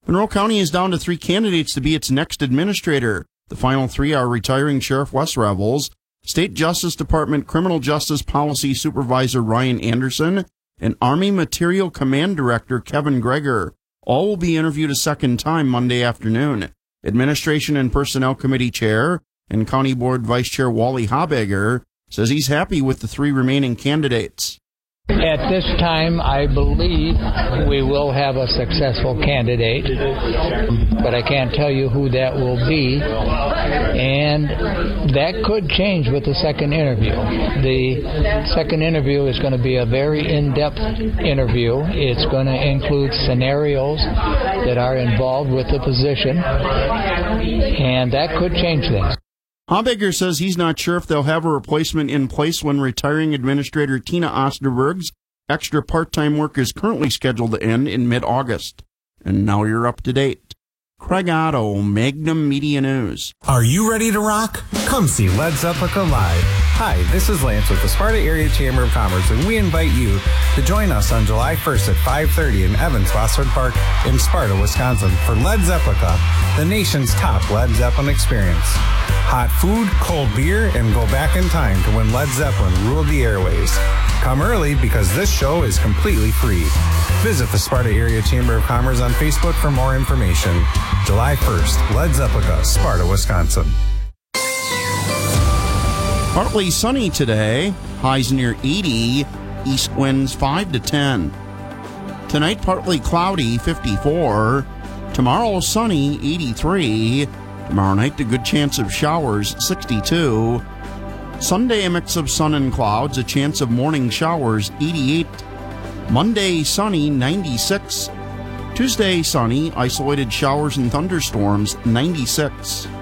Monroe County is down to 3 candidates to be its next administrator. The final 3 are retiring Sheriff Wes Revels, State Justice Department Criminal Justice Policy Supervisor Ryan Anderson, and Army Material Command Director Kevin Greger. All will be interviewed a second time Monday afternoon. Administration and Personnel Committee Chair and County Board Vice Chair Wally Habegger says he's happy with the 3 remaining candidates. At this time, I believe we will have a successful candidate, but I can't tell you who that will be, and that could change with the second interview. The second interview is going to be a very in-depth interview. It's going to include scenarios that are involved with the position, and that could change things. Habegger says he's not sure if they'll have a replacement in place when retiring Administrator Tina Osterberg's extra part-time work is currently scheduled to end in mid-August. And now you're up to date. Craig Otto, Magnum Media News. Are you ready to rock? Come see Led Zeppelin live. Hi, this is Lance with the Sparta Area Chamber of Commerce, and we invite you to join us on July 1st at 5:30 in Evans-Bossard Park in Sparta, Wisconsin for Led Zeppelin, the nation's top Led Zeppelin experience. Hot food, cold beer, and go back in time to when Led Zeppelin ruled the airways. Come early because this show is completely free. Visit the Sparta Area Chamber of Commerce on Facebook for more information. July 1st, Led Zeppelin, Sparta, Wisconsin. Partly sunny today, highs near 80, east winds 5 to 10. Tonight, partly cloudy, 54. Tomorrow, sunny, 83. Tomorrow night, a good chance of showers, 62. Sunday, a mix of sun and clouds, a chance of morning showers, 88. Monday, sunny, 96. Tuesday, sunny, isolated showers and thunderstorms, 96.